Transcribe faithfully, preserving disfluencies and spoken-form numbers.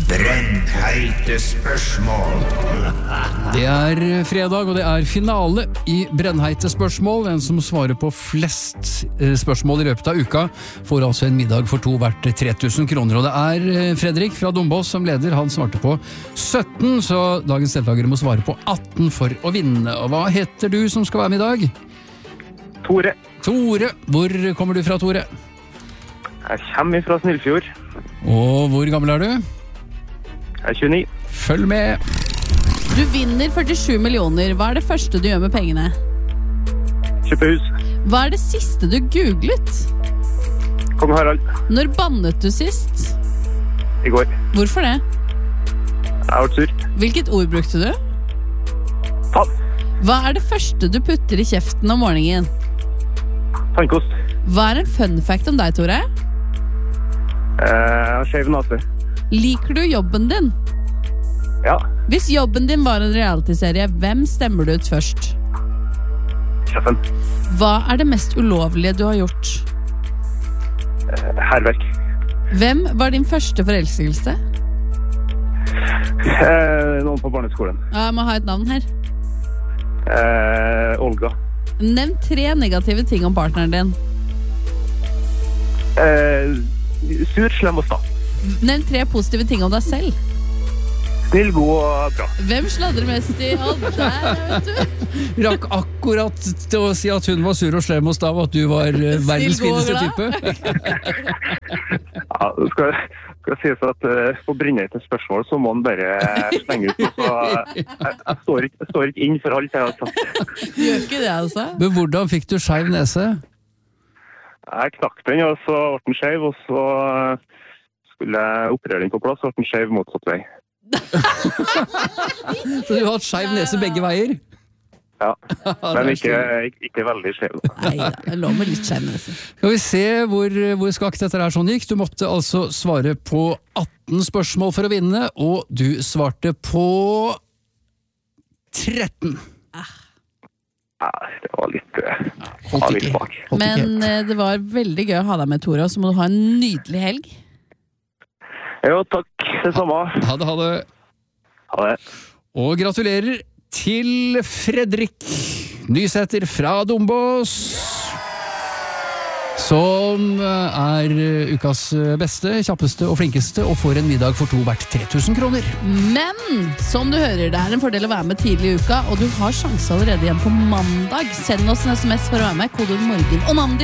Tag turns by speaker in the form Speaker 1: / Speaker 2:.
Speaker 1: Brennheite spørsmål.
Speaker 2: Det er fredag, og det er finale i Brennheite spørsmål. Den som svarer på flest spørsmål i løpet av uka får altså en middag for to verdt tre tusen kroner. Og det er Fredrik fra Dombås som leder. Han svarte på sytten, så dagens deltakere må svare på atten for å vinne. Og hva heter du som skal være med i dag?
Speaker 3: Tore.
Speaker 2: Tore. Hvor kommer du fra, Tore?
Speaker 3: Jeg kommer fra Snillfjord.
Speaker 2: Og hvor gammel er du?
Speaker 3: Jeg er tjueni.
Speaker 2: Følg med.
Speaker 4: Du vinner førtisju millioner. Hva er det første du gjør med pengene?
Speaker 3: Kjøpe hus.
Speaker 4: Hva er det siste du googlet?
Speaker 3: Kong Harald.
Speaker 4: Når bannet du sist?
Speaker 3: I går.
Speaker 4: Hvorfor det?
Speaker 3: Jeg har vært sur.
Speaker 4: Hvilket ord brukte du?
Speaker 3: Tann.
Speaker 4: Hva er det første du putter i kjeften om morgenen?
Speaker 3: Tannkost.
Speaker 4: Hva er en fun fact om deg, Tore?
Speaker 3: Jeg har skjev nase.
Speaker 4: Liker du jobben din?
Speaker 3: Ja.
Speaker 4: Hvis jobben din var en realityserie, hvem stemmer du ut først?
Speaker 3: Sjefen.
Speaker 4: Hva er det mest ulovlige du har gjort?
Speaker 3: Herverk.
Speaker 4: Hvem var din første forelskelse?
Speaker 3: Eh, noen på barneskolen.
Speaker 4: Jeg må ha et navn her.
Speaker 3: Eh, Olga.
Speaker 4: Nevn tre negative ting om partneren din.
Speaker 3: Eh, sur, slem og sta.
Speaker 4: Nevn tre positive ting om deg selv.
Speaker 3: Snill, god og bra.
Speaker 4: Hvem sladrer mest i? Å, der, vet du.
Speaker 2: Rakk akkurat til å si at hun var sur og slem og stav, at du var eh, verdens
Speaker 4: Snill, god og
Speaker 2: fineste
Speaker 4: glad.
Speaker 2: type.
Speaker 3: Ja, det skal, skal sies at uh, på Brennheite spørsmål så må han bare slenge ut. Så jeg, jeg, står ikke, jeg står ikke inn for alt jeg har sagt.
Speaker 4: Du gjør ikke det, altså?
Speaker 2: Men hvordan fikk du skeiv nese?
Speaker 3: Jeg knakk den, og så ble den skjev, og så skulle jeg operere den på plass, og ble den skjev motsatt vei.
Speaker 2: Så du har hatt skeiv nese begge veier?
Speaker 3: Ja, men ikke, ikke, ikke veldig skjev.
Speaker 4: Nei, jeg lå med litt skjev nese.
Speaker 2: Skal vi se hvor, hvor skakt dette her sånn gikk. Du måtte altså svare på atten spørsmål for å vinne, og du svarte på tretten.
Speaker 3: Ja, det var litt, uh, var litt bak.
Speaker 4: Men eh, det var veldig gøy å ha deg med, Tore, og så må du ha en nydelig helg.
Speaker 3: Jo, takk. Det samme.
Speaker 2: Ha det, ha det.
Speaker 3: Ha det.
Speaker 2: Og gratulerer til Fredrik Nysæter fra Dombås, som er ukas beste, kjappeste og flinkeste, og får en middag for to verdt tre tusen kroner.
Speaker 4: Men, som du hører, det er en fordel å være med tidlig i uka, og du har sjanse allerede igjen på mandag. Send oss en sms for å være med, kodeord morgen og navn